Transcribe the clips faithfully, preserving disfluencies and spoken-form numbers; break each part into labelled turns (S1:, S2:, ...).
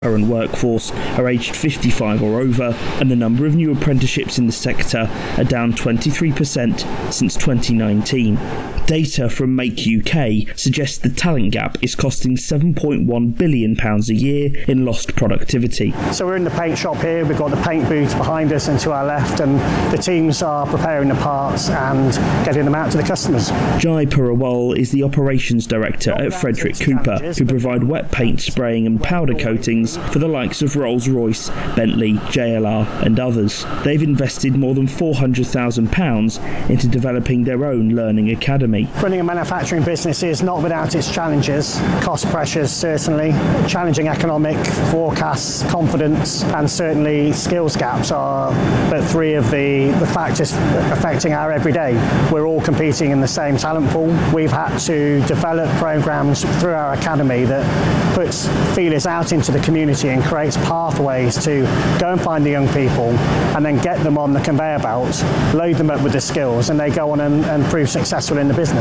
S1: Current workforce are aged fifty-five or over, and the number of new apprenticeships in the sector are down twenty-three percent since twenty nineteen. Data from Make U K suggests the talent gap is costing seven point one billion pounds a year in lost productivity.
S2: So we're in the paint shop here, we've got the paint booth behind us and to our left, and the teams are preparing the parts and getting them out to the customers.
S1: Jai Purawal is the operations director at Frederick Cooper, who provide wet paint spraying and powder coatings for the likes of Rolls-Royce, Bentley, J L R and others. They've invested more than four hundred thousand pounds into developing their own learning academy.
S2: Running a manufacturing business is not without its challenges. Cost pressures, certainly. Challenging economic forecasts, confidence, and certainly skills gaps are but three of the, the factors affecting our everyday. We're all competing in the same talent pool. We've had to develop programs through our academy that puts feelers out into the community and creates pathways to go and find the young people and then get them on the conveyor belt, load them up with the skills, and they go on and, and prove successful in the business.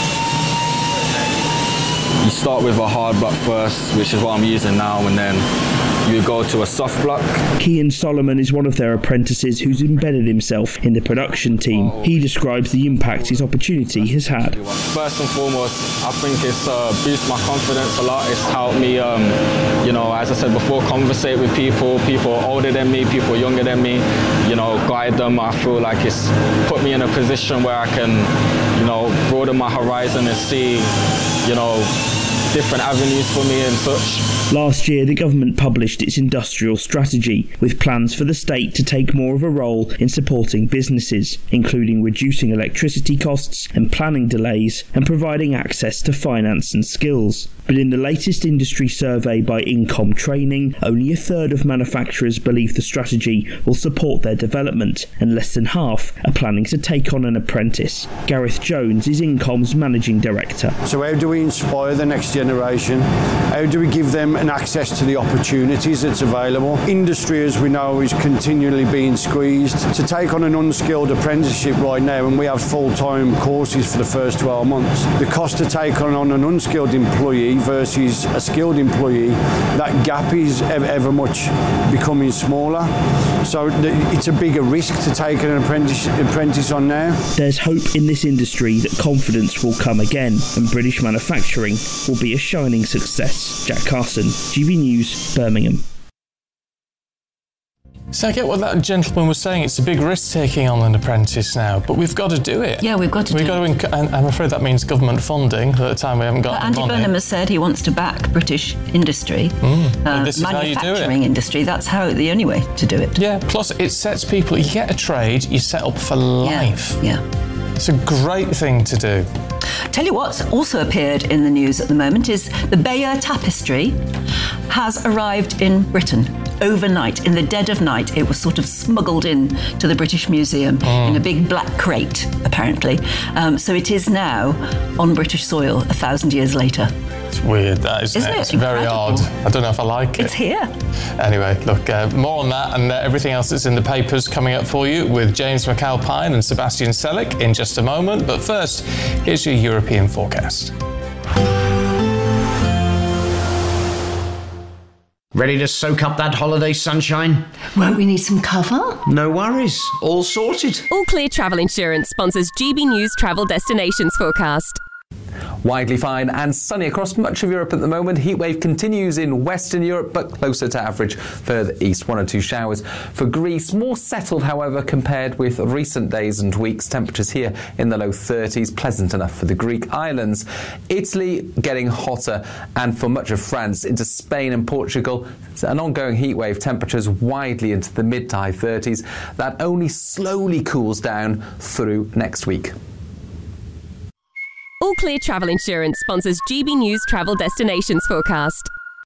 S3: You start with a hard block first, which is what I'm using now, and then you go to a soft block.
S1: Kean Solomon is one of their apprentices who's embedded himself in the production team. He describes the impact his opportunity has had.
S3: First and foremost, I think it's uh, boosted my confidence a lot. It's helped me, um, you know, as I said before, conversate with people, people older than me, people younger than me, you know, guide them. I feel like it's put me in a position where I can, you know, broaden my horizon and see, you know, different avenues for me and such.
S1: Last year, the government published its industrial strategy, with plans for the state to take more of a role in supporting businesses, including reducing electricity costs and planning delays, and providing access to finance and skills. But in the latest industry survey by Incom Training, only a third of manufacturers believe the strategy will support their development, and less than half are planning to take on an apprentice. Gareth Jones is Incom's managing director.
S4: So how do we inspire the next generation? How do we give them an access to the opportunities that's available? Industry, as we know, is continually being squeezed. To take on an unskilled apprenticeship right now, and we have full-time courses for the first twelve months, the cost to take on, on an unskilled employee versus a skilled employee, that gap is ever, ever much becoming smaller. So it's a bigger risk to take an apprentice, apprentice on now.
S1: There's hope in this industry that confidence will come again and British manufacturing will be a shining success. Jack Carson, G B News, Birmingham.
S5: So I get what that gentleman was saying. It's a big risk taking on an apprentice now, but we've got to do it.
S6: Yeah, we've got to
S5: we've
S6: do
S5: got
S6: it.
S5: To inc- and I'm afraid that means government funding. At the time, we haven't got
S6: but
S5: the
S6: Andy
S5: money.
S6: Burnham has said he wants to back British industry,
S5: mm.
S6: uh,
S5: this is
S6: manufacturing
S5: how you do it.
S6: industry. That's how the only way to do it.
S5: Yeah. Plus, it sets people. You get a trade, you set up for life.
S6: Yeah. yeah.
S5: It's a great thing to do.
S6: Tell you what's also appeared in the news at the moment is the Bayeux Tapestry has arrived in Britain overnight. In the dead of night, it was sort of smuggled in to the British Museum mm. in a big black crate, apparently. Um, so it is now on British soil a thousand years later.
S5: It's weird, that, isn't,
S6: isn't
S5: it?
S6: it?
S5: It's very odd. I don't know if I like it.
S6: It's here.
S5: Anyway, look, uh, more on that and uh, everything else that's in the papers coming up for you with James McAlpine and Sebastian Selleck in just a moment. But first, here's your European forecast.
S7: Ready to soak up that holiday sunshine?
S8: Won't we need some cover?
S7: No worries, all sorted.
S9: All Clear Travel Insurance sponsors G B News Travel Destinations Forecast.
S10: Widely fine and sunny across much of Europe at the moment. Heatwave continues in Western Europe, but closer to average further east. One or two showers for Greece. More settled, however, compared with recent days and weeks. Temperatures here in the low thirties. Pleasant enough for the Greek islands. Italy getting hotter, and for much of France into Spain and Portugal, an ongoing heatwave. Temperatures widely into the mid to high thirties. That only slowly cools down through next week.
S9: All Clear Travel Insurance sponsors G B News Travel Destinations Forecast.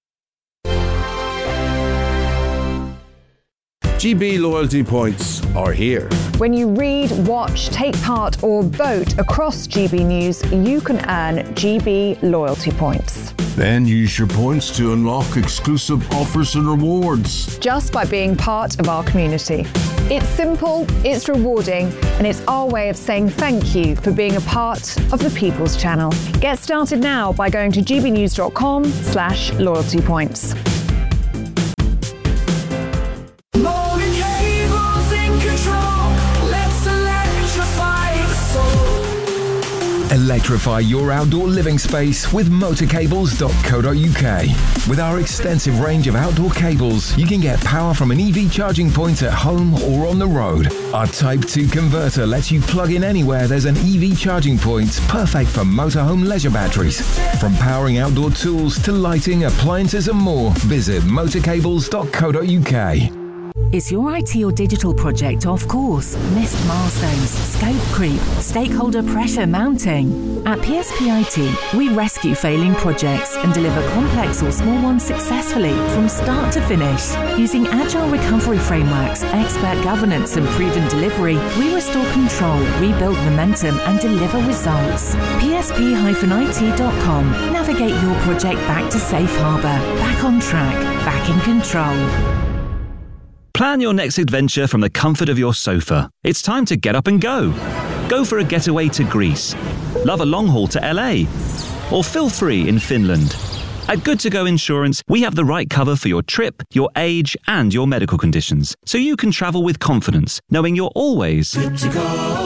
S11: G B loyalty points are here.
S12: When you read, watch, take part or vote across G B News, you can earn G B loyalty points.
S11: Then use your points to unlock exclusive offers and rewards.
S12: Just by being part of our community. It's simple, it's rewarding, and it's our way of saying thank you for being a part of the People's Channel. Get started now by going to gbnews dot com slash loyalty points.
S13: Electrify your outdoor living space with motor cables dot co dot uk. With our extensive range of outdoor cables, you can get power from an E V charging point at home or on the road. Our Type two converter lets you plug in anywhere there's an E V charging point, perfect for motorhome leisure batteries. From powering outdoor tools to lighting, appliances and more, visit motor cables dot co dot uk.
S14: Is your I T or digital project off course? Missed milestones, scope creep, stakeholder pressure mounting? At P S P I T, we rescue failing projects and deliver complex or small ones successfully from start to finish. Using agile recovery frameworks, expert governance and proven delivery, we restore control, rebuild momentum and deliver results. P S P I T dot com. Navigate your project back to safe harbour, back on track, back in control.
S15: Plan your next adventure from the comfort of your sofa. It's time to get up and go. Go for a getaway to Greece. Love a long haul to L A. Or feel free in Finland. At Good To Go Insurance, we have the right cover for your trip, your age, and your medical conditions, so you can travel with confidence, knowing you're always good to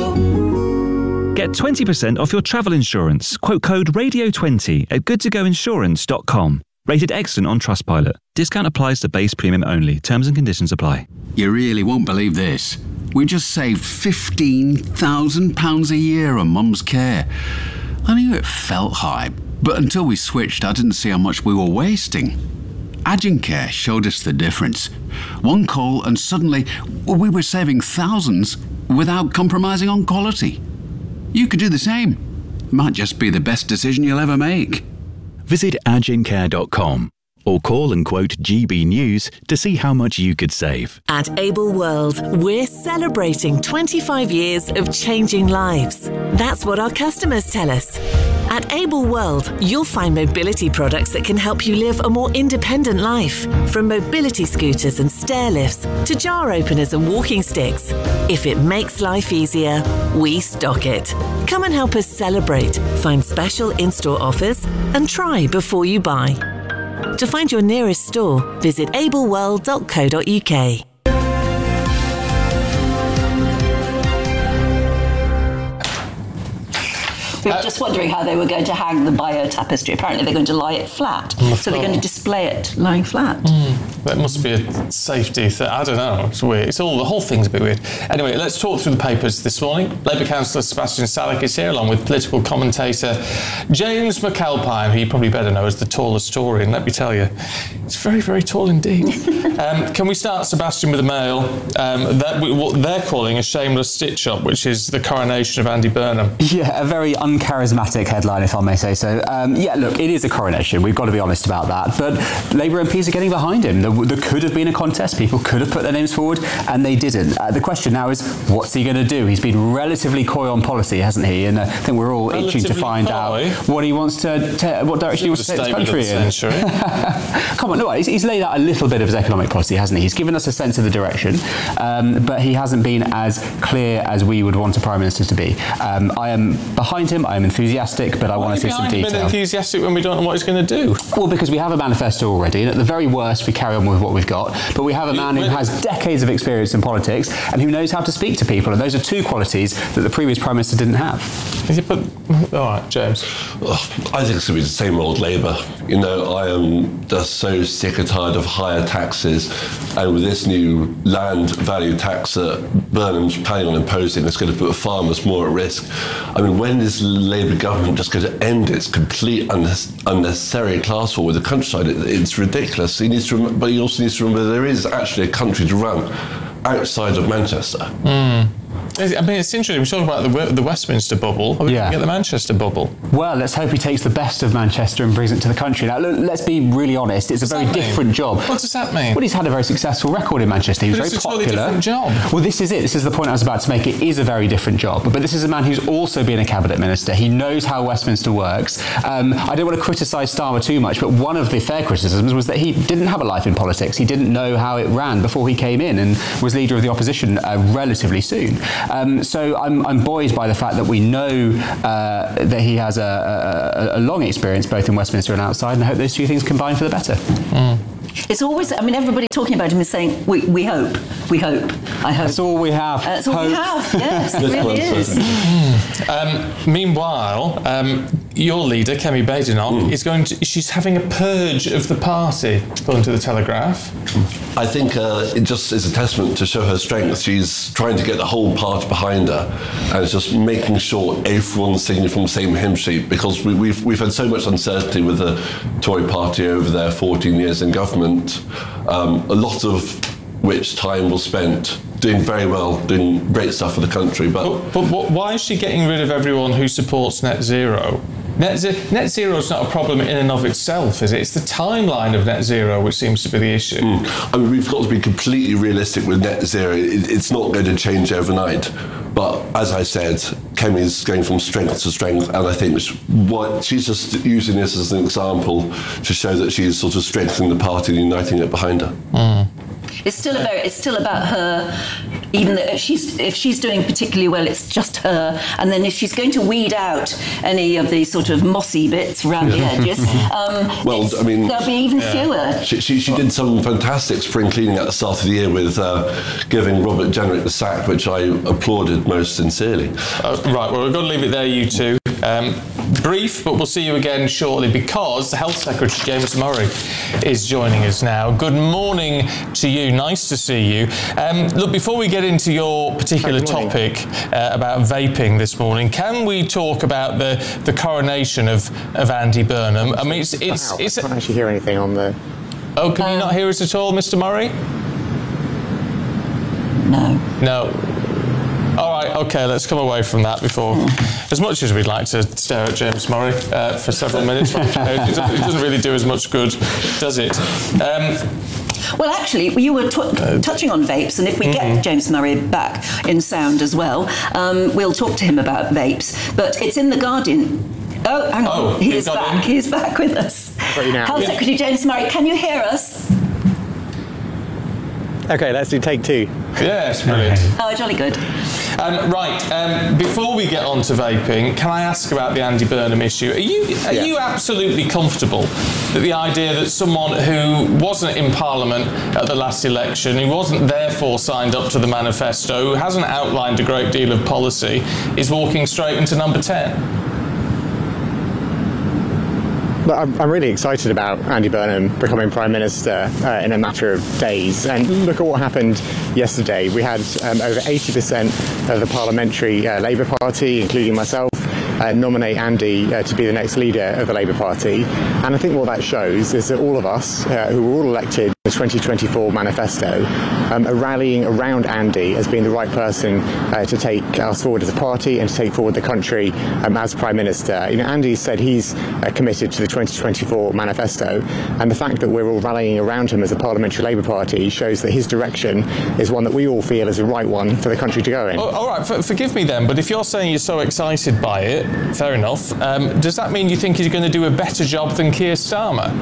S15: go. Get twenty percent off your travel insurance. Quote code radio twenty at good to go insurance dot com. Rated excellent on Trustpilot. Discount applies to base premium only. Terms and conditions apply.
S16: You really won't believe this. We just saved fifteen thousand pounds a year on Mum's care. I knew it felt high, but until we switched, I didn't see how much we were wasting. Agencare showed us the difference. One call and suddenly we were saving thousands without compromising on quality. You could do the same. Might just be the best decision you'll ever make.
S17: Visit agencare dot com or call and quote G B News to see how much you could save.
S18: At Able World, we're celebrating twenty-five years of changing lives. That's what our customers tell us. At Able World, you'll find mobility products that can help you live a more independent life. From mobility scooters and stair lifts to jar openers and walking sticks. If it makes life easier, we stock it. Come and help us celebrate. Find special in-store offers and try before you buy. To find your nearest store, visit able world dot co dot uk.
S6: We were just wondering how they were going to hang the bio tapestry. Apparently they're going to lie it flat. So they're going to display it lying flat.
S5: Mm, that must be a safety thing. I don't know. It's weird. It's all, the whole thing's a bit weird. Anyway, let's talk through the papers this morning. Labour councillor Sebastian Salek is here, along with political commentator James McAlpine, who you probably better know as the tallest Tory. And let me tell you, it's very, very tall indeed. um, can we start, Sebastian, with the Mail? Um, that, what they're calling a shameless stitch-up, which is the coronation of Andy Burnham.
S19: Yeah, a very uncharismatic headline, if I may say so. Um, yeah, look, it is a coronation. We've got to be honest about that. But Labour M Ps are getting behind him. There, there could have been a contest. People could have put their names forward, and they didn't. Uh, the question now is, what's he going to do? He's been relatively coy on policy, hasn't he? And uh, I think we're all relatively itching to find coy. out what he wants to, ta- what direction he wants to take the country in. Come on, no, he's, he's laid out a little bit of his economic policy, hasn't he? He's given us a sense of the direction, um, but he hasn't been as clear as we would want a Prime Minister to be. Um, I am behind him. I am enthusiastic, but I
S5: Why
S19: want to see some detail.
S5: Him enthusiastic when we don't know what he's going to do?
S19: Well, because we have a manifesto already, and at the very worst, we carry on with what we've got. But we have a man who has decades of experience in politics and who knows how to speak to people, and those are two qualities that the previous Prime Minister didn't have.
S5: But, all right, James.
S20: Oh, I think it's going to be the same old Labour. You know, I am just so sick and tired of higher taxes, and with this new land value tax that Burnham's planning on imposing, it's going to put farmers more at risk. I mean, when is the Labour government just going to end its complete unnecessary class war with the countryside? It, it's ridiculous. He needs to, rem- but he also needs to remember there is actually a country to run outside of Manchester.
S5: Mm. I mean, it's interesting. We're talking about the, the Westminster bubble. Are we yeah. going to get the Manchester bubble?
S19: Well, let's hope he takes the best of Manchester and brings it to the country. Now, look, let's be really honest. It's a very different job.
S5: What does that mean?
S19: Well, he's had a very successful record in Manchester. He was
S5: but
S19: very
S5: it's
S19: popular.
S5: It's a totally different job.
S19: Well, this is it. This is the point I was about to make. It is a very different job. But this is a man who's also been a cabinet minister. He knows how Westminster works. Um, I don't want to criticise Starmer too much, but one of the fair criticisms was that he didn't have a life in politics. He didn't know how it ran before he came in and was leader of the opposition uh, relatively soon. Um, so I'm, I'm buoyed by the fact that we know uh, that he has a, a, a long experience both in Westminster and outside, and I hope those two things combine for the better.
S5: Mm.
S6: It's always, I mean, everybody talking about him is saying, we, we hope, we hope, I hope.
S19: That's all we have.
S6: Uh, that's all
S19: hope.
S6: we have, yes, it really is.
S5: Um, meanwhile, um, your leader, Kemi Badenoch, mm. is going to, she's having a purge of the party, according to the Telegraph.
S20: I think uh, it just is a testament to show her strength. She's trying to get the whole party behind her, and it's just making sure everyone's singing from the same hymn sheet, because we, we've we've had so much uncertainty with the Tory party over their fourteen years in government, um, a lot of which time was spent doing very well, doing great stuff for the country. But
S5: but, but what, why is she getting rid of everyone who supports net zero? Net, ze- net zero is not a problem in and of itself, is it? It's the timeline of net zero which seems to be the issue.
S20: Mm. I mean, we've got to be completely realistic with net zero. It, it's not going to change overnight. But as I said, Kemi's going from strength to strength, and I think she, what, she's just using this as an example to show that she's sort of strengthening the party and uniting it behind her.
S5: Mm.
S6: It's still a very, it's still about her. Even though if she's if she's doing particularly well, it's just her. And then if she's going to weed out any of the sort of mossy bits around the edges, um,
S20: well, I mean,
S6: there'll be even yeah. fewer.
S20: She, she, she did some fantastic spring cleaning at the start of the year with uh, giving Robert Jenrick the sack, which I applauded most sincerely.
S5: Uh, right, well, we've got to leave it there, you two. Um, brief, but we'll see you again shortly, because the Health Secretary, James Murray, is joining us now. Good morning to you. Nice to see you. Um, look, before we get into your particular topic uh, about vaping this morning, can we talk about the, the coronation of, of Andy Burnham? I mean, it's... it's, it's
S21: I can't actually hear anything on the...
S5: Oh, can um, you not hear us at all, Mister Murray?
S6: No.
S5: No. All right, OK, let's come away from that before... As much as we'd like to stare at James Murray uh, for several minutes, it doesn't really do as much good, does it? Um,
S6: Well, actually, you were t- uh, touching on vapes, and if we mm-hmm. get James Murray back in sound as well, um, we'll talk to him about vapes. But it's in The Guardian. Oh, hang on.
S5: Oh,
S6: He's back. Him. He's back with us. Health yeah. Secretary James Murray, can you hear us?
S21: OK, let's do take two.
S5: Yes, brilliant.
S6: Oh, jolly good.
S5: Um, right, um, before we get on to vaping, can I ask about the Andy Burnham issue? Are you are yeah. you absolutely comfortable that the idea that someone who wasn't in Parliament at the last election, who wasn't therefore signed up to the manifesto, who hasn't outlined a great deal of policy, is walking straight into number ten?
S21: But I'm, I'm really excited about Andy Burnham becoming Prime Minister uh, in a matter of days. And look at what happened yesterday. We had um, over eighty percent of the parliamentary uh, Labour Party, including myself, uh, nominate Andy uh, to be the next leader of the Labour Party. And I think what that shows is that all of us, uh, who were all elected in the twenty twenty-four manifesto, um, are rallying around Andy as being the right person uh, to take us forward as a party and to take forward the country um, as Prime Minister. You know, Andy said he's uh, committed to the twenty twenty-four manifesto, and the fact that we're all rallying around him as a parliamentary Labour Party shows that his direction is one that we all feel is the right one for the country to go in.
S5: Oh, all right, for, forgive me then, but if you're saying you're so excited by it, fair enough. Um, does that mean you think he's going to do a better job than Keir Starmer?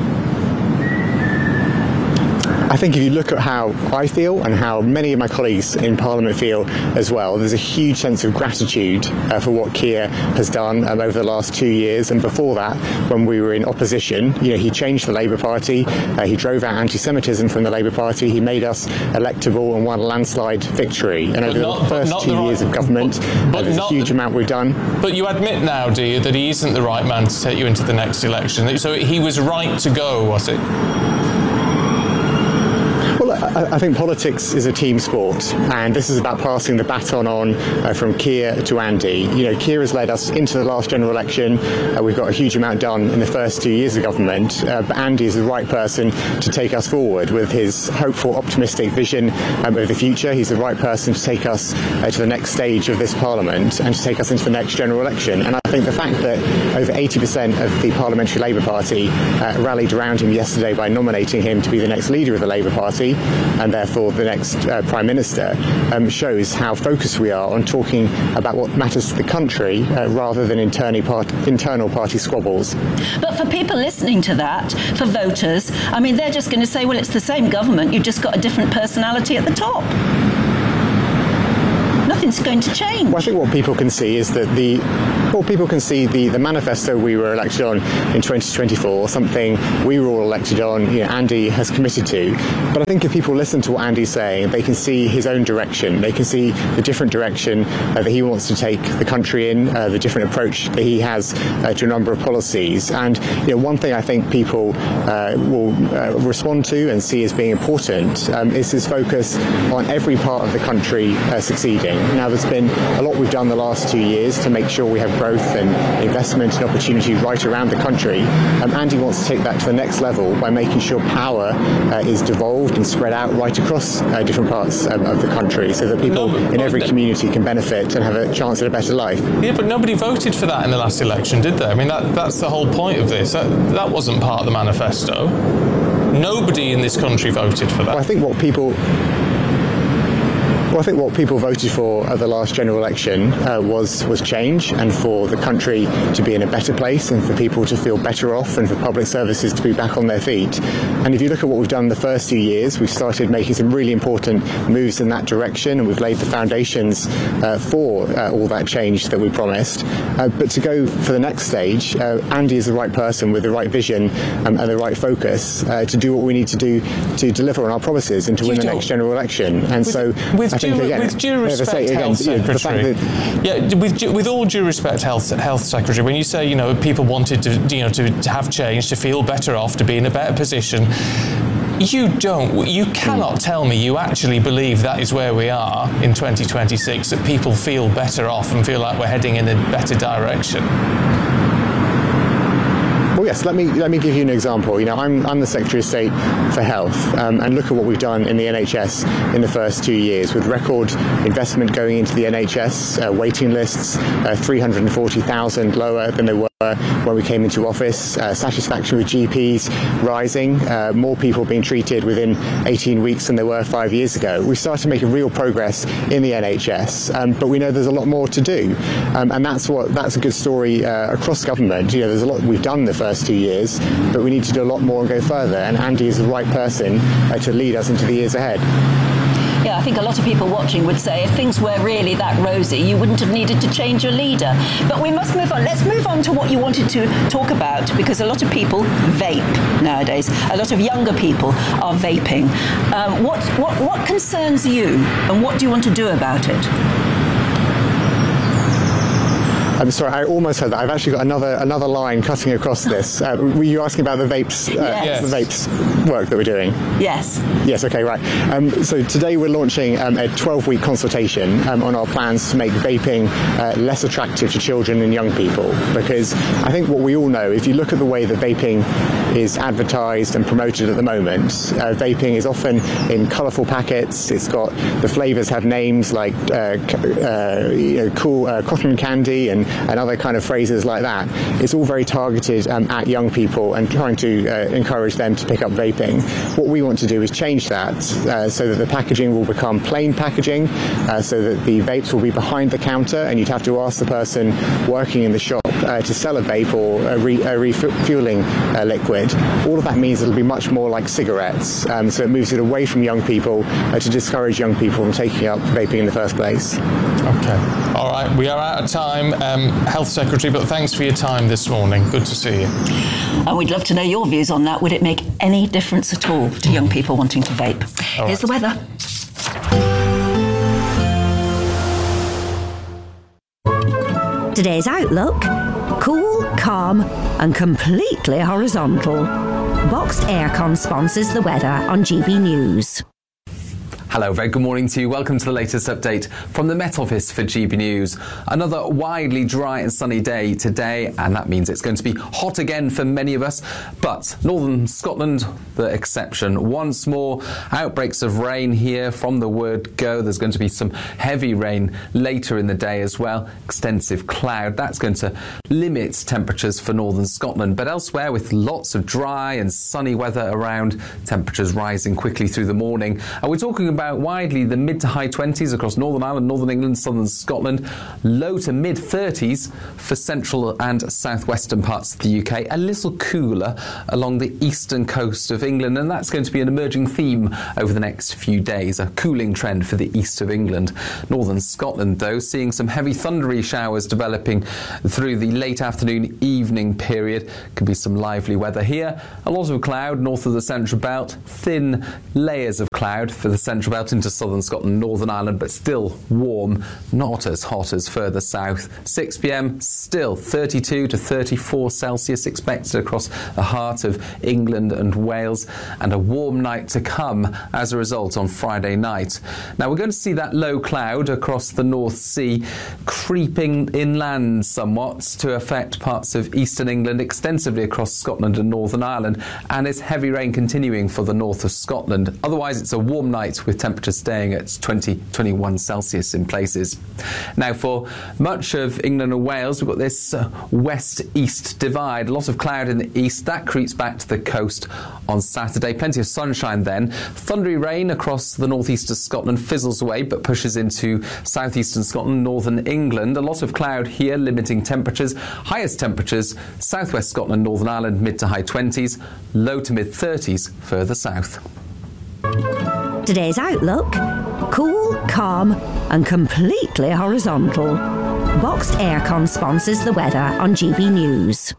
S21: I think if you look at how I feel and how many of my colleagues in Parliament feel as well, there's a huge sense of gratitude uh, for what Keir has done um, over the last two years. And before that, when we were in opposition, you know, he changed the Labour Party, uh, he drove out anti-Semitism from the Labour Party, he made us electable and won a landslide victory. And over
S5: not,
S21: the first two
S5: the
S21: years
S5: right,
S21: of government,
S5: but, but
S21: uh, there's a huge the, amount we've done.
S5: But you admit now, do you, that he isn't the right man to take you into the next election? So he was right to go, was it?
S21: I, I think politics is a team sport, and this is about passing the baton on uh, from Keir to Andy. You know, Keir has led us into the last general election. Uh, we've got a huge amount done in the first two years of government, uh, but Andy is the right person to take us forward with his hopeful, optimistic vision um, of the future. He's the right person to take us uh, to the next stage of this Parliament and to take us into the next general election. And I think the fact that over eighty percent of the Parliamentary Labour Party uh, rallied around him yesterday by nominating him to be the next leader of the Labour Party, and therefore the next uh, Prime Minister, um, shows how focused we are on talking about what matters to the country uh, rather than internal party, internal party squabbles.
S6: But for people listening to that, for voters, I mean, they're just going to say, well, it's the same government, you've just got a different personality at the top. Nothing's going to change.
S21: Well, I think what people can see is that the Well, people can see the, the manifesto we were elected on in twenty twenty-four, something we were all elected on, you know, Andy has committed to. But I think if people listen to what Andy's saying, they can see his own direction. They can see the different direction uh, that he wants to take the country in, uh, the different approach that he has uh, to a number of policies. And you know, one thing I think people uh, will uh, respond to and see as being important um, is his focus on every part of the country uh, succeeding. Now, there's been a lot we've done the last two years to make sure we have growth and investment and opportunity right around the country. Um, Andy wants to take that to the next level by making sure power uh, is devolved and spread out right across uh, different parts um, of the country, so that people no, in every community can benefit and have a chance at a better life.
S5: Yeah, but nobody voted for that in the last election, did they? I mean, that, that's the whole point of this. That, that wasn't part of the manifesto. Nobody in this country voted for that.
S21: Well, I think what people... Well, I think what people voted for at the last general election uh, was was change, and for the country to be in a better place, and for people to feel better off, and for public services to be back on their feet. And if you look at what we've done the first few years, we've started making some really important moves in that direction, and we've laid the foundations uh, for uh, all that change that we promised. Uh, but to go for the next stage, uh, Andy is the right person with the right vision um, and the right focus uh, to do what we need to do to deliver on our promises and to
S5: You
S21: win the
S5: don't.
S21: next general election. And
S5: With-
S21: so
S5: with
S21: I think
S5: due,
S21: again,
S5: with due
S21: as I
S5: respect,
S21: say again,
S5: Health
S21: you know, the fact
S5: Secretary.
S21: that
S5: Yeah, with due- with all due respect, Health Health Secretary, when you say, you know, people wanted to, you know, to, to have change, to feel better off, to be in a better position, you don't. You cannot tell me you actually believe that is where we are in twenty twenty-six. That people feel better off and feel like we're heading in a better direction.
S21: Well, yes. Let me let me give you an example. You know, I'm I'm the Secretary of State for Health, um, and look at what we've done in the N H S in the first two years, with record investment going into the N H S, uh, waiting lists uh, three hundred forty thousand lower than they were when we came into office, uh, satisfaction with G Ps rising, uh, more people being treated within eighteen weeks than there were five years ago. We started making real progress in the N H S, um, but we know there's a lot more to do, um, and that's what that's a good story uh, across government. You know, there's a lot we've done the first two years, but we need to do a lot more and go further. And Andy is the right person uh, to lead us into the years ahead.
S6: Yeah, I think a lot of people watching would say if things were really that rosy, you wouldn't have needed to change your leader. But we must move on. Let's move on to what you wanted to talk about, because a lot of people vape nowadays. A lot of younger people are vaping. Um, what, what, what concerns you, and what do you want to do about it?
S21: I'm sorry, I almost heard that. I've actually got another another line cutting across this. Uh, were you asking about the vapes, uh,
S6: Yes.
S21: the vapes work that we're doing?
S6: Yes.
S21: Yes, okay, right. Um, so today we're launching um, a twelve-week consultation um, on our plans to make vaping uh, less attractive to children and young people, because I think what we all know, if you look at the way that vaping is advertised and promoted at the moment, uh, vaping is often in colourful packets. It's got, the flavours have names like uh, c- uh, you know, cool uh, cotton candy and and other kind of phrases like that. It's all very targeted um, at young people and trying to uh, encourage them to pick up vaping. What we want to do is change that uh, so that the packaging will become plain packaging, uh, so that the vapes will be behind the counter, and you'd have to ask the person working in the shop uh, to sell a vape or a, re- a refueling uh, liquid. All of that means it'll be much more like cigarettes, um, so it moves it away from young people uh, to discourage young people from taking up vaping in the first place.
S5: Okay. All right. We are out of time, um, Health Secretary, but thanks for your time this morning. Good to see you.
S6: And we'd love to know your views on that. Would it make any difference at all to young people wanting to vape?
S5: All
S6: Here's
S5: right.
S6: the weather.
S2: Today's outlook: cool, calm, and completely horizontal. Boxed Aircon sponsors the weather on G B News.
S10: Hello, very good morning to you. Welcome to the latest update from the Met Office for G B News. Another widely dry and sunny day today, and that means it's going to be hot again for many of us. But northern Scotland, the exception. Once more, outbreaks of rain here from the word go. There's going to be some heavy rain later in the day as well. Extensive cloud. That's going to limit temperatures for northern Scotland. But elsewhere, with lots of dry and sunny weather around, temperatures rising quickly through the morning. And we're talking about about widely the mid to high twenties across Northern Ireland, Northern England, Southern Scotland, low to mid thirties for central and southwestern parts of the U K, a little cooler along the eastern coast of England, and that's going to be an emerging theme over the next few days, a cooling trend for the east of England. Northern Scotland, though, seeing some heavy thundery showers developing through the late afternoon evening period. Could be some lively weather here. A lot of cloud north of the central belt, thin layers of cloud for the central belt into southern Scotland, Northern Ireland, but still warm, not as hot as further south. six p m, still thirty-two to thirty-four Celsius expected across the heart of England and Wales, and a warm night to come as a result on Friday night. Now we're going to see that low cloud across the North Sea creeping inland somewhat to affect parts of eastern England, extensively across Scotland and Northern Ireland, and it's heavy rain continuing for the north of Scotland. Otherwise it's a warm night with temperatures staying at twenty to twenty-one Celsius in places. Now for much of England and Wales, we've got this uh, west-east divide, a lot of cloud in the east. That creeps back to the coast on Saturday. Plenty of sunshine then. Thundery rain across the northeast of Scotland fizzles away but pushes into southeastern Scotland, northern England. A lot of cloud here limiting temperatures. Highest temperatures southwest Scotland, Northern Ireland, mid to high twenties, low to mid thirties further south.
S2: Today's outlook: cool, calm and completely horizontal. Boxed Aircon sponsors the weather on G B News.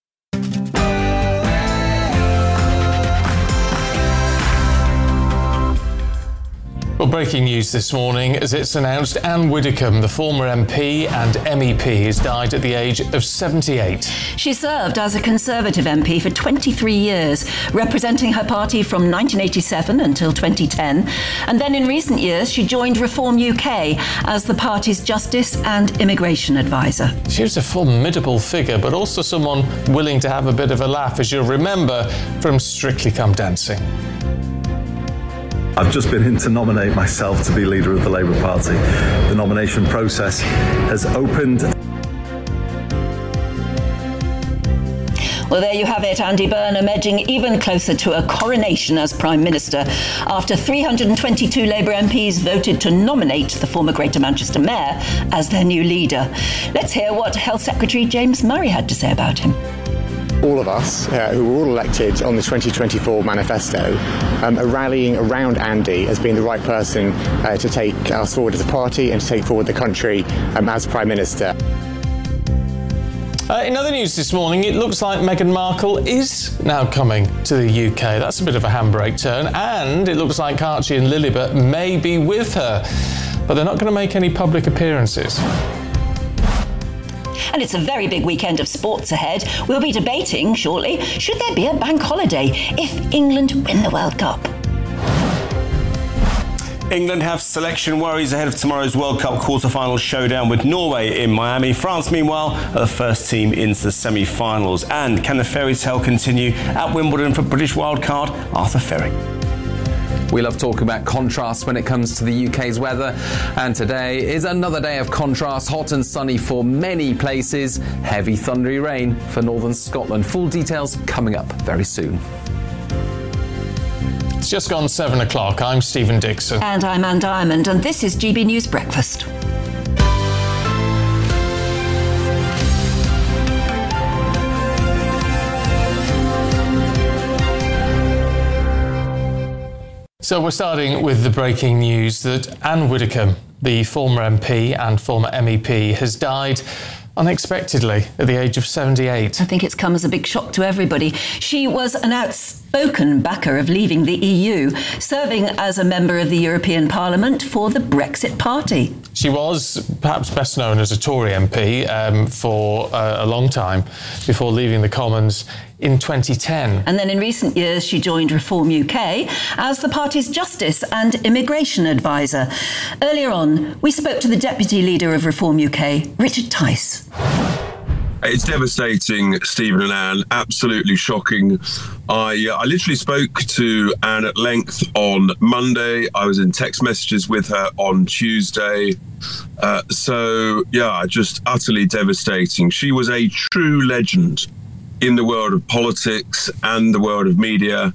S5: Well, breaking news this morning as it's announced Anne Widdecombe, the former M P and M E P, has died at the age of seventy-eight.
S6: She served as a Conservative M P for twenty-three years, representing her party from nineteen eighty-seven until twenty ten. And then in recent years, she joined Reform U K as the party's Justice and Immigration Advisor.
S5: She was a formidable figure, but also someone willing to have a bit of a laugh, as you'll remember from Strictly Come Dancing.
S3: I've just been in to nominate myself to be leader of the Labour Party. The nomination process has opened.
S6: Well, there you have it. Andy Burnham edging even closer to a coronation as Prime Minister after three hundred twenty-two Labour M Ps voted to nominate the former Greater Manchester Mayor as their new leader. Let's hear what Health Secretary James Murray had to say about him.
S21: All of us uh, who were all elected on the twenty twenty-four manifesto um, are rallying around Andy as being the right person uh, to take us forward as a party and to take forward the country um, as Prime Minister.
S5: Uh, in other news this morning, it looks like Meghan Markle is now coming to the U K. That's a bit of a handbrake turn, and it looks like Archie and Lilibet may be with her, but they're not going to make any public appearances.
S6: And it's a very big weekend of sports ahead. We'll be debating shortly, should there be a bank holiday if England win the World Cup?
S22: England have selection worries ahead of tomorrow's World Cup quarter-final showdown with Norway in Miami. France, meanwhile, are the first team into the semi-finals. And can the fairy tale continue at Wimbledon for British wildcard Arthur Ferry?
S10: We love talking about contrasts when it comes to the U K's weather, and today is another day of contrast. Hot and sunny for many places, heavy thundery rain for northern Scotland. Full details coming up very soon.
S5: It's just gone seven o'clock. I'm Stephen Dixon.
S6: And I'm Anne Diamond, and this is G B News Breakfast.
S5: So we're starting with the breaking news that Anne Widdecombe, the former M P and former M E P, has died unexpectedly at the age of seventy-eight.
S6: I think it's come as a big shock to everybody. She was an outspoken backer of leaving the E U, serving as a member of the European Parliament for the Brexit Party.
S5: She was perhaps best known as a Tory M P um, for uh, a long time before leaving the Commons in twenty ten.
S6: And then in recent years, she joined Reform U K as the party's Justice and Immigration Advisor. Earlier on, we spoke to the Deputy Leader of Reform U K, Richard Tice.
S23: It's devastating, Stephen and Anne, absolutely shocking. I uh, I literally spoke to Anne at length on Monday. I was in text messages with her on Tuesday. Uh, so, yeah, just utterly devastating. She was a true legend in the world of politics and the world of media.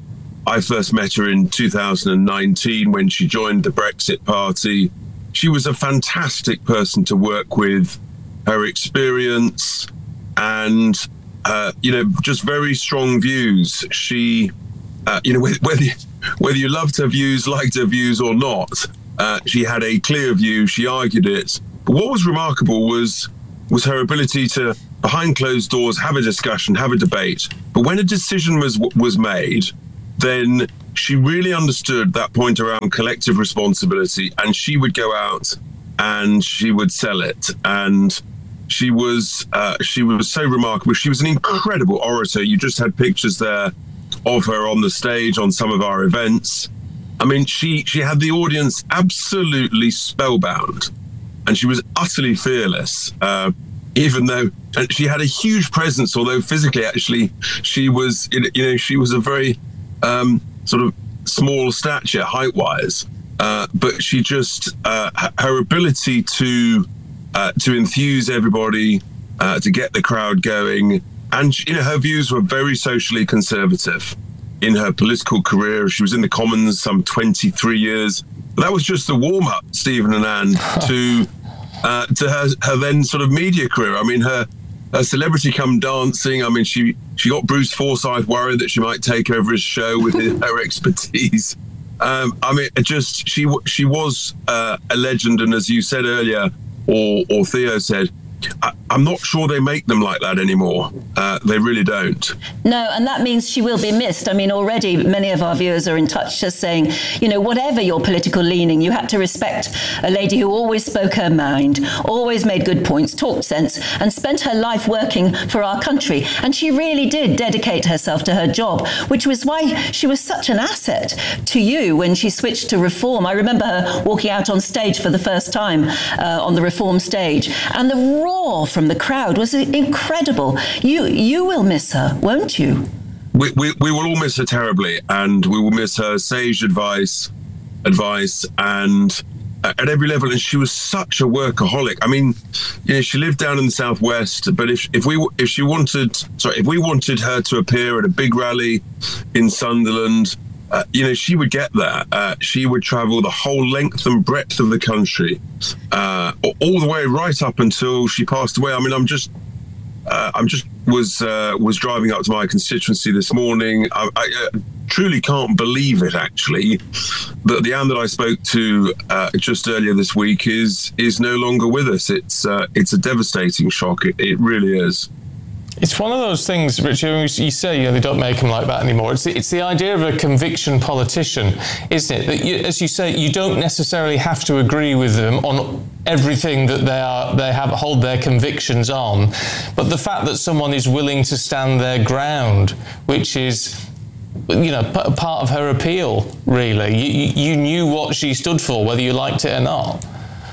S23: I first met her in two thousand nineteen when she joined the Brexit Party. She was a fantastic person to work with. Her experience and, uh, you know, just very strong views. She, uh, you know, whether, whether you loved her views, liked her views or not, uh, she had a clear view. She argued it. But what was remarkable was was her ability to, behind closed doors, have a discussion, have a debate. But when a decision was was made, then she really understood that point around collective responsibility, and she would go out and she would sell it. And she was uh, she was so remarkable. She was an incredible orator. You just had pictures there of her on the stage on some of our events. I mean, she she had the audience absolutely spellbound, and she was utterly fearless. Uh, even though and she had a huge presence, although physically, actually, she was you know she was a very um, sort of small stature height-wise. Uh, but she just uh, her ability to uh, to enthuse everybody, uh, to get the crowd going, and you know her views were very socially conservative. In her political career, she was in the Commons some twenty-three years. But that was just the warm-up, Stephen and Anne, to uh, to her, her then sort of media career. I mean, her her celebrity come dancing. I mean, she she got Bruce Forsyth worried that she might take over his show with her expertise. Um, I mean, it just she she was uh, a legend, and as you said earlier, or or Theo said, I, I'm not sure they make them like that anymore. Uh, they really don't.
S6: No, and that means she will be missed. I mean, already many of our viewers are in touch just saying, you know, whatever your political leaning, you had to respect a lady who always spoke her mind, always made good points, talked sense, and spent her life working for our country. And she really did dedicate herself to her job, which was why she was such an asset to you when she switched to Reform. I remember her walking out on stage for the first time uh, on the Reform stage, and the roar from the crowd was incredible. You you will miss her, won't you?
S23: We, we, we will all miss her terribly, and we will miss her sage advice, advice, and uh, at every level. And she was such a workaholic. I mean, you know, she lived down in the southwest. But if if we if she wanted, sorry, if we wanted her to appear at a big rally in Sunderland, uh, you know, she would get there. Uh, she would travel the whole length and breadth of the country, uh, all the way right up until she passed away. I mean, I'm just. Uh, I'm just was uh, was driving up to my constituency this morning. I, I uh, truly can't believe it, actually, that the Anne that I spoke to uh, just earlier this week is is no longer with us. It's uh, it's a devastating shock. It, it really is.
S5: It's one of those things, Richard, you say, you know, they don't make them like that anymore. It's the, it's the idea of a conviction politician, isn't it? That you, as you say, you don't necessarily have to agree with them on everything that they are they have hold their convictions on, but the fact that someone is willing to stand their ground, which is, you know, p- part of her appeal, really. You, you knew what she stood for, whether you liked it or not.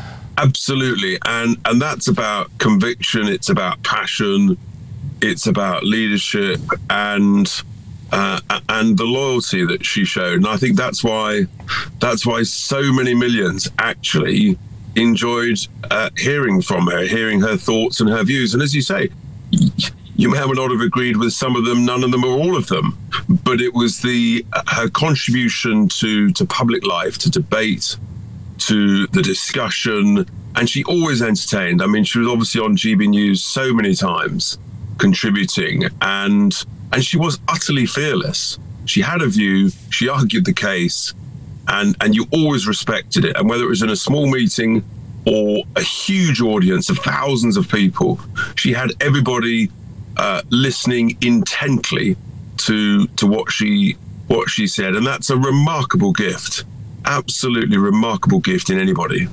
S23: Absolutely, and and that's about conviction. It's about passion. It's about leadership and uh, and the loyalty that she showed, and I think that's why that's why so many millions actually enjoyed uh, hearing from her, hearing her thoughts and her views. And as you say, you may not have agreed with some of them, none of them, or all of them, but it was the uh, her contribution to to public life, to debate, to the discussion, and she always entertained. I mean, she was obviously on G B News so many times, contributing, and and she was utterly fearless. She had a view, she argued the case, and and you always respected it. And whether it was in a small meeting or a huge audience of thousands of people, she had everybody uh, listening intently to to what she what she said, and that's a remarkable gift, absolutely remarkable gift in anybody.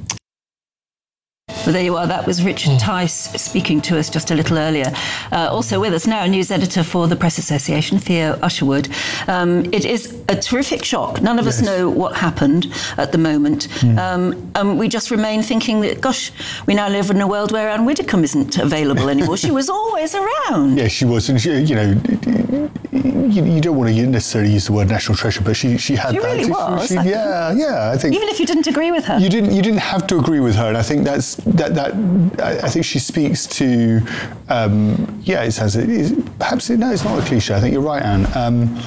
S6: Well, there you are. That was Richard Tice speaking to us just a little earlier. Uh, also with us now, news editor for the Press Association, Theo Usherwood. Um, it is a terrific shock. None of yes. us know what happened at the moment. Mm. Um, and we just remain thinking that, gosh, we now live in a world where Anne Widdecombe isn't available anymore. She was always around.
S1: Yeah, she was. And she, you know, you, you don't want to necessarily use the word national treasure, but she, she had
S6: she
S1: that.
S6: Really was.
S1: She, yeah, yeah. I think
S6: even if you didn't agree with her,
S1: you didn't. You didn't have to agree with her, and I think that's that. That I think she speaks to. Um, yeah, it sounds. It is, perhaps no, it's not a cliche. I think you're right, Anne. Um,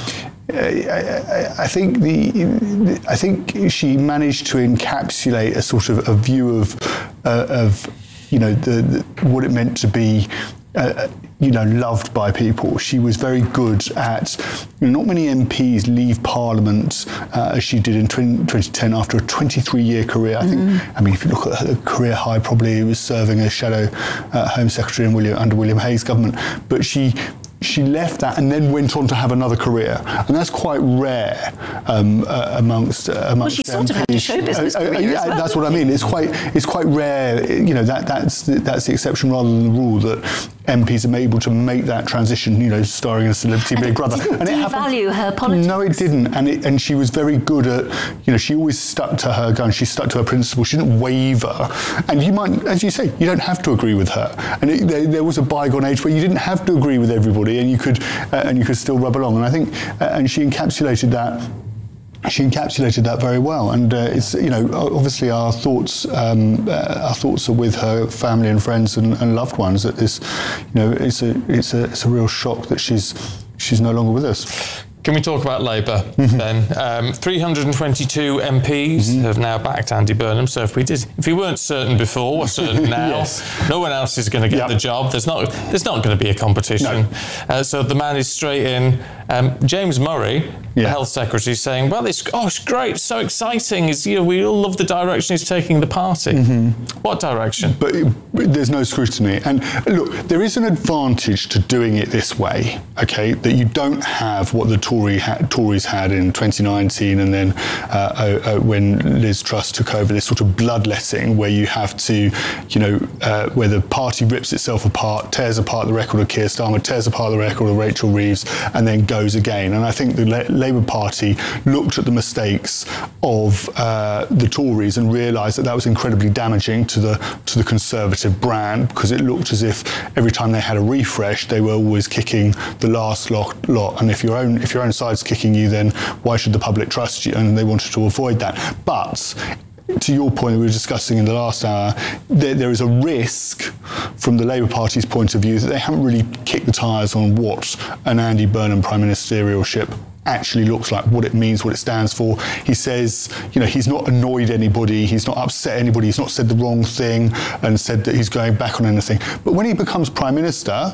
S1: I, I think the I think she managed to encapsulate a sort of a view of uh, of you know the, the what it meant to be. Uh, you know, loved by people. She was very good at, you know, not many M Ps leave Parliament uh, as she did in twenty ten after a twenty-three year career. I think, mm. I mean, if you look at her career high, probably was serving as Shadow uh, Home Secretary in William, under William Hague's government. But she She left that and then went on to have another career, and that's quite rare um, uh, amongst uh, amongst.
S6: Well, she sort of had a show business
S1: uh, uh,
S6: career
S1: yeah,
S6: as well.
S1: That's what I mean. It's quite it's quite rare. You know, that that's the, that's the exception rather than the rule, that M Ps are able to make that transition. You know, starring in a Celebrity Big Brother,
S6: Didn't
S1: and it
S6: devalue her politics.
S1: No, it didn't, and it, and she was very good at. You know, she always stuck to her gun. She stuck to her principles. She didn't waver. And you might, as you say, you don't have to agree with her. And it, there, there was a bygone age where you didn't have to agree with everybody, and you could. Uh, and you could still rub along, and I think, uh, and she encapsulated that. She encapsulated that very well, and uh, it's you know obviously our thoughts um, uh, our thoughts are with her family and friends and, and loved ones. That this, you know, it's a it's a it's a real shock that she's she's no longer with us.
S5: Can we talk about Labour mm-hmm. then? Um, three hundred twenty-two M Ps mm-hmm. have now backed Andy Burnham. So if we did, if we weren't certain before, we're certain now. Yes. No one else is going to get yep. the job. There's not. There's not going to be a competition. No. Uh, so the man is straight in. Um, James Murray, yeah. the Health Secretary, is saying, "Well, it's oh, it's great, so exciting. Is you know, we all love the direction he's taking the party. Mm-hmm. What direction?
S1: But, but there's no scrutiny. And look, there is an advantage to doing it this way. Okay, that you don't have what the Tory ha- Tories had in twenty nineteen, and then uh, uh, uh, when Liz Truss took over, this sort of bloodletting where you have to, you know, uh, where the party rips itself apart, tears apart the record of Keir Starmer, tears apart the record of Rachel Reeves, and then goes again. And I think the La- Labour Party looked at the mistakes of uh, the Tories and realised that that was incredibly damaging to the to the Conservative brand, because it looked as if every time they had a refresh, they were always kicking the last lot. lot. And if your own if your own side's kicking you, then why should the public trust you? And they wanted to avoid that. But to your point, we were discussing in the last hour, there, there is a risk from the Labour Party's point of view that they haven't really kicked the tyres on what an Andy Burnham prime ministerialship actually looks like, what it means, what it stands for. He says, you know, he's not annoyed anybody, he's not upset anybody, he's not said the wrong thing and said that he's going back on anything. But when he becomes prime minister,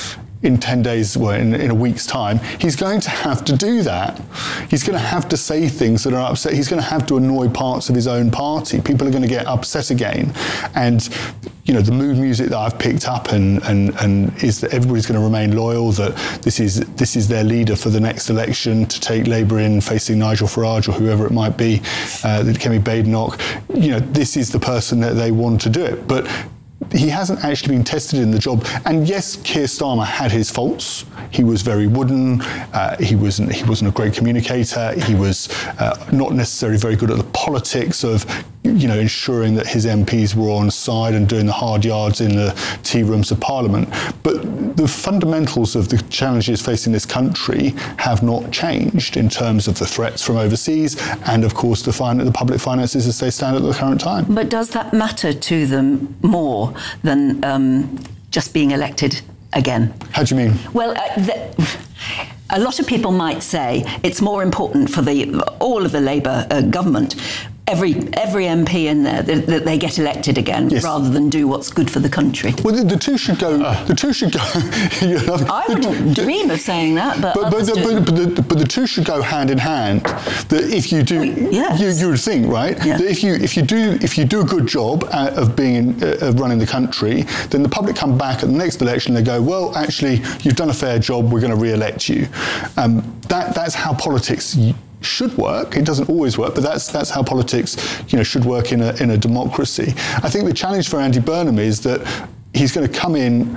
S1: in ten days, well, in, in a week's time, he's going to have to do that. He's going to have to say things that are upset. He's going to have to annoy parts of his own party. People are going to get upset again. And, you know, the mood music that I've picked up and, and, and is that everybody's going to remain loyal, that this is this is their leader for the next election to take Labour in facing Nigel Farage or whoever it might be, uh, Kemi Badenoch. You know, this is the person that they want to do it. But he hasn't actually been tested in the job. And yes, Keir Starmer had his faults. He was very wooden. Uh, he wasn't. He wasn't a great communicator. He was uh, not necessarily very good at the politics of, you know, ensuring that his M Ps were on side and doing the hard yards in the tea rooms of Parliament. But the fundamentals of the challenges facing this country have not changed in terms of the threats from overseas and, of course, the, fin- the public finances as they stand at the current time.
S6: But does that matter to them more than um, just being elected again?
S1: How do you mean?
S6: Well, uh, the, a lot of people might say it's more important for the all of the Labour uh, government, every every M P in there, that, that they get elected again, yes, rather than do what's good for the country.
S1: Well, the, the two should go. Uh, the two should go. You know,
S6: I wouldn't the, dream of saying that, but
S1: but but the, but, but, the, but the two should go hand in hand. That if you do,
S6: oh, yes.
S1: you, you would think, right? Yeah. That if you if you do if you do a good job of being in, uh, of running the country, then the public come back at the next election. And they go, well, actually, you've done a fair job. We're going to re-elect you. Um, that that's how politics should work. It doesn't always work, but that's that's how politics, you know, should work in a in a democracy. I think the challenge for Andy Burnham is that he's going to come in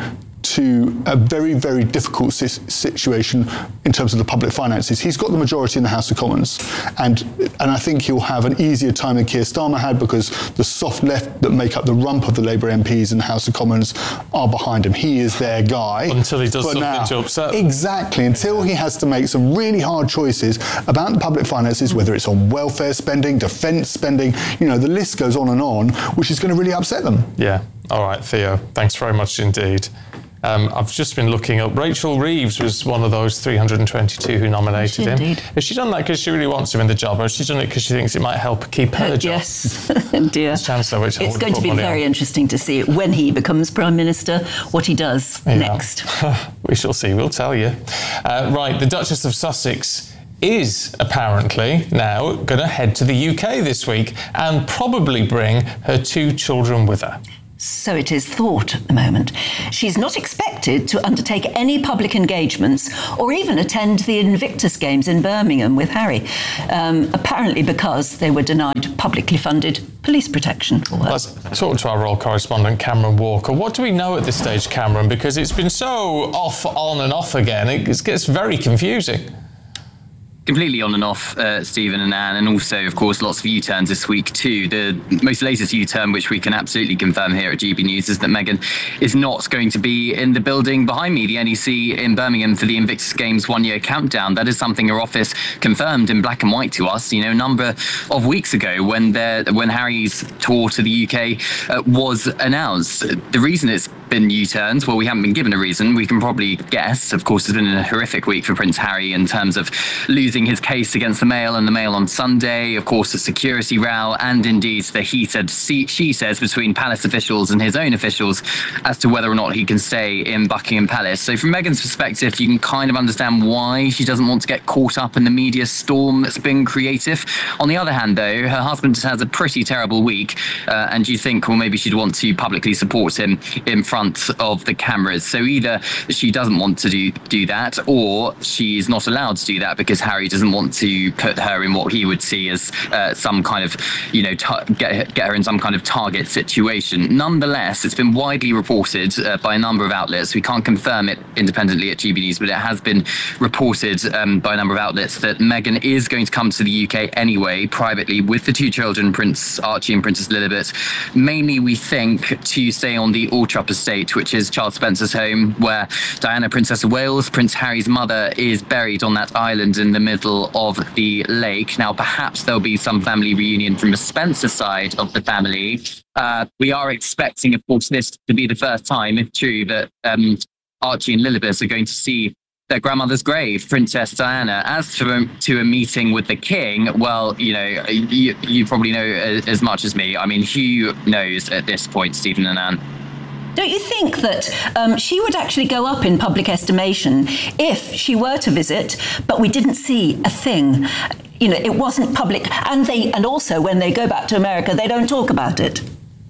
S1: to a very, very difficult si- situation in terms of the public finances. He's got the majority in the House of Commons, and and I think he'll have an easier time than Keir Starmer had, because the soft left that make up the rump of the Labour M Ps in the House of Commons are behind him. He is their guy.
S5: Until he does
S1: but
S5: something
S1: now,
S5: to upset.
S1: Exactly, until he has to make some really hard choices about the public finances, whether it's on welfare spending, defence spending, you know, the list goes on and on, which is going to really upset them.
S5: Yeah. All right, Theo, thanks very much indeed. Um, I've just been looking up. Rachel Reeves was one of those three hundred twenty-two who nominated him.
S6: Indeed.
S5: Has she done that because she really wants him in the job, or has she done it because she thinks it might help keep her
S6: Uh,
S5: job?
S6: yes, dear.
S5: Chancellor, which I
S6: It's
S5: would
S6: going to
S5: put
S6: be
S5: money
S6: very
S5: on.
S6: interesting to see when he becomes Prime Minister, what he does
S5: Yeah.
S6: next.
S5: We shall see, we'll tell you. Uh, right, the Duchess of Sussex is apparently now going to head to the U K this week and probably bring her two children with her.
S6: So it is thought at the moment. She's not expected to undertake any public engagements or even attend the Invictus Games in Birmingham with Harry, um, apparently because they were denied publicly funded police protection for her.
S5: Let's talk to our royal correspondent, Cameron Walker. What do we know at this stage, Cameron? Because it's been so off, on and off again, it gets very confusing.
S4: Completely on and off, uh, Stephen and Anne, and also, of course, lots of U-turns this week too. The most latest U-turn, which we can absolutely confirm here at G B News, is that Meghan is not going to be in the building behind me, the N E C in Birmingham, for the Invictus Games one-year countdown. That is something her office confirmed in black and white to us, you know, a number of weeks ago when their, when Harry's tour to the U K uh, was announced. The reason it's been U-turns, well, we haven't been given a reason. We can probably guess. Of course, it's been a horrific week for Prince Harry in terms of losing his case against the Mail and the Mail on Sunday, of course, the security row, and indeed the heated she says between palace officials and his own officials as to whether or not he can stay in Buckingham Palace. So from Meghan's perspective, you can kind of understand why she doesn't want to get caught up in the media storm that's been creative. On the other hand, though, her husband has a pretty terrible week, uh, and you think, well, maybe she'd want to publicly support him in front of the cameras. So either she doesn't want to do do that, or she's not allowed to do that because Harry doesn't want to put her in what he would see as uh, some kind of, you know, ta- get, get her in some kind of target situation. Nonetheless, it's been widely reported uh, by a number of outlets. We can't confirm it independently at G B News, but it has been reported um, by a number of outlets that Meghan is going to come to the U K anyway, privately, with the two children, Prince Archie and Princess Lilibet. Mainly, we think, to stay on the Altrop estate, which is Charles Spencer's home, where Diana, Princess of Wales, Prince Harry's mother, is buried on that island in the middle of the lake. Now, perhaps there'll be some family reunion from the Spencer side of the family. Uh, we are expecting, of course, this to be the first time, if true, that um, Archie and Lilibet are going to see their grandmother's grave, Princess Diana. As for to a meeting with the king, well, you know, you, you probably know as, as much as me. I mean, who knows at this point, Stephen and Anne?
S6: Don't you think that um, she would actually go up in public estimation if she were to visit, but we didn't see a thing? You know, it wasn't public, and they, and also when they go back to America, they don't talk about it.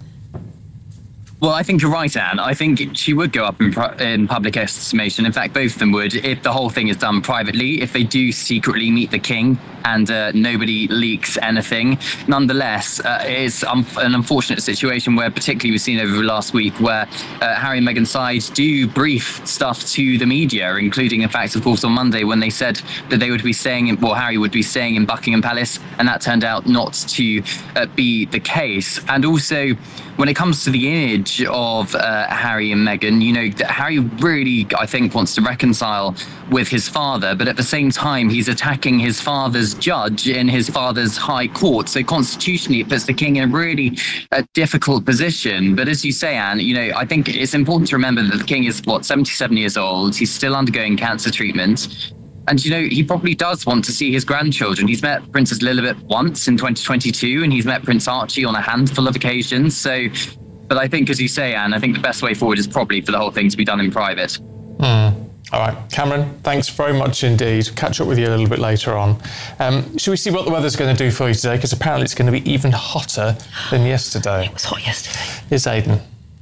S4: Well, I think you're right, Anne. I think she would go up in, in public estimation. In fact, both of them would, if the whole thing is done privately, if they do secretly meet the king and uh, nobody leaks anything. Nonetheless, uh, it's um, an unfortunate situation where, particularly we've seen over the last week, where uh, Harry and Meghan's side do brief stuff to the media, including, in fact, of course, on Monday when they said that they would be staying in, well, Harry would be staying in Buckingham Palace, and that turned out not to uh, be the case. And also, when it comes to the image of uh, Harry and Meghan, you know, that Harry really, I think, wants to reconcile with his father, but at the same time, he's attacking his father's judge in his father's high court. So constitutionally, it puts the king in a really uh, difficult position. But as you say, Anne, you know, I think it's important to remember that the king is, what, seventy-seven years old. He's still undergoing cancer treatment. And, you know, he probably does want to see his grandchildren. He's met Princess Lilibet once in twenty twenty-two, and he's met Prince Archie on a handful of occasions. So, but I think, as you say, Anne, I think the best way forward is probably for the whole thing to be done in private.
S5: Mm. All right, Cameron, thanks very much indeed. Catch up with you a little bit later on. Um, should we see what the weather's going to do for you today? Because apparently it's going to be even hotter than yesterday.
S6: It was hot yesterday.
S5: Here's Aidan.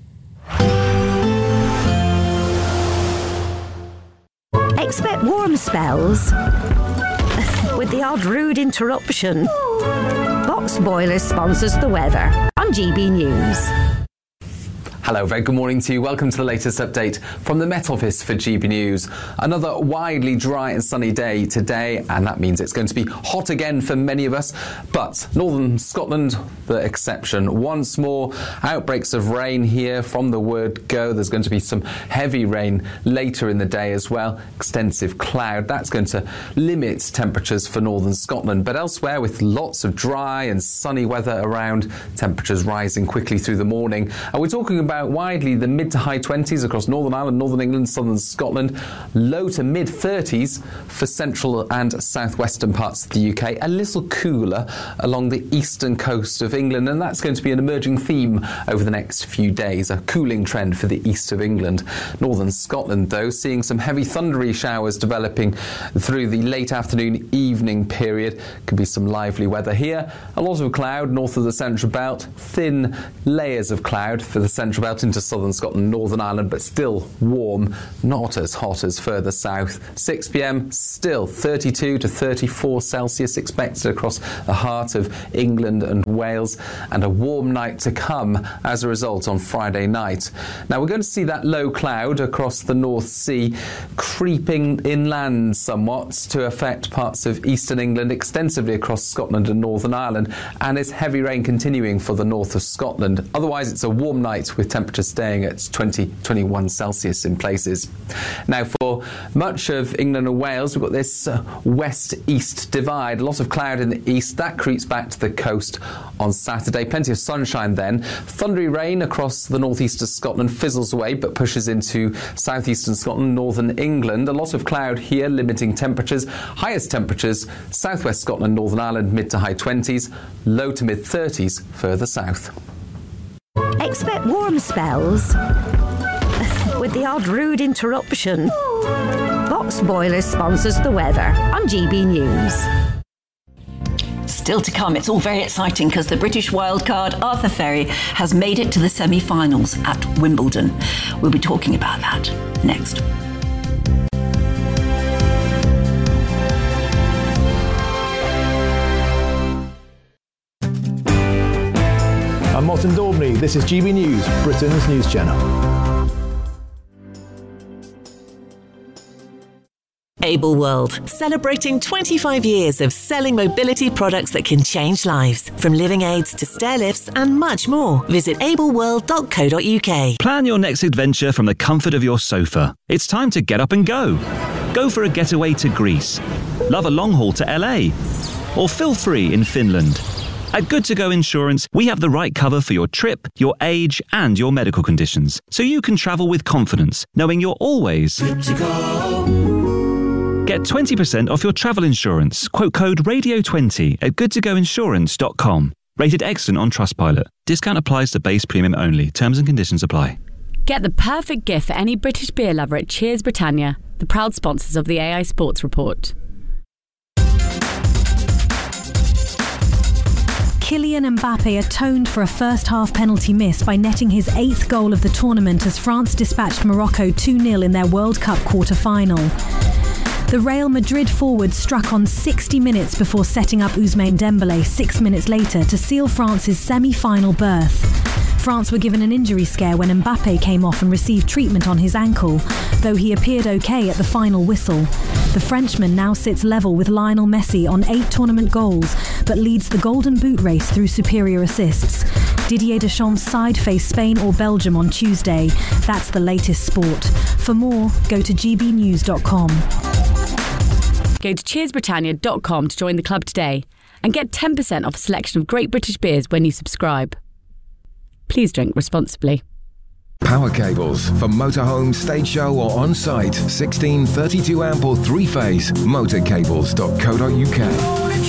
S2: Expect warm spells with the odd rude interruption. Box Boilers sponsors the weather on G B News.
S10: Hello, very good morning to you. Welcome to the latest update from the Met Office for G B News. Another widely dry and sunny day today, and that means it's going to be hot again for many of us. But northern Scotland, the exception. Once more, outbreaks of rain here from the word go. There's going to be some heavy rain later in the day as well. Extensive cloud. That's going to limit temperatures for northern Scotland. But elsewhere, with lots of dry and sunny weather around, temperatures rising quickly through the morning. And we're talking about about widely the mid to high twenties across Northern Ireland, Northern England, southern Scotland, low to mid thirties for central and southwestern parts of the U K, a little cooler along the eastern coast of England, and that's going to be an emerging theme over the next few days, a cooling trend for the east of England. Northern Scotland, though, seeing some heavy thundery showers developing through the late afternoon evening period. Could be some lively weather here. A lot of cloud north of the central belt, thin layers of cloud for the central belt into southern Scotland, Northern Ireland, but still warm, not as hot as further south. six p m, still thirty-two to thirty-four Celsius expected across the heart of England and Wales, and a warm night to come as a result on Friday night. Now we're going to see that low cloud across the North Sea creeping inland somewhat to affect parts of eastern England, extensively across Scotland and Northern Ireland, and it's heavy rain continuing for the north of Scotland. Otherwise, it's a warm night with temperatures staying at twenty, twenty-one Celsius in places. Now, for much of England and Wales, we've got this uh, west-east divide. A lot of cloud in the east. That creeps back to the coast on Saturday. Plenty of sunshine then. Thundery rain across the northeast of Scotland fizzles away, but pushes into southeastern Scotland, northern England. A lot of cloud here, limiting temperatures. Highest temperatures, southwest Scotland, Northern Ireland, mid to high twenties, low to mid thirties further south.
S2: Expect warm spells with the odd rude interruption. Box Boilers sponsors the weather on G B News.
S6: Still to come, it's all very exciting because the British wildcard Arthur Ferry has made it to the semi-finals at Wimbledon. We'll be talking about that next.
S7: I'm Martin Daubney. This is G B News, Britain's news channel.
S18: Able World, celebrating twenty-five years of selling mobility products that can change lives. From living aids to stair lifts and much more. Visit able world dot co dot u k.
S15: Plan your next adventure from the comfort of your sofa. It's time to get up and go. Go for a getaway to Greece. Love a long haul to L A. Or feel free in Finland. At Good To Go Insurance, we have the right cover for your trip, your age, and your medical conditions, so you can travel with confidence, knowing you're always good to go. Get twenty percent off your travel insurance. Quote code radio twenty at good to go insurance dot com. Rated excellent on Trustpilot. Discount applies to base premium only. Terms and conditions apply.
S8: Get the perfect gift for any British beer lover at Cheers Britannia, the proud sponsors of the A I Sports Report.
S9: Kylian Mbappe atoned for a first-half penalty miss by netting his eighth goal of the tournament as France dispatched Morocco two nil in their World Cup quarter-final. The Real Madrid forward struck on sixty minutes before setting up Ousmane Dembélé six minutes later to seal France's semi-final berth. France were given an injury scare when Mbappe came off and received treatment on his ankle, though he appeared okay at the final whistle. The Frenchman now sits level with Lionel Messi on eight tournament goals, but leads the Golden Boot race through superior assists. Didier Deschamps' side face Spain or Belgium on Tuesday. That's the latest sport. For more, go to g b news dot com.
S8: Go to cheers britannia dot com to join the club today and get ten percent off a selection of great British beers when you subscribe. Please drink responsibly.
S13: Power cables for motorhome, stage show or on-site. sixteen, thirty-two amp or three-phase. motor cables dot co dot u k.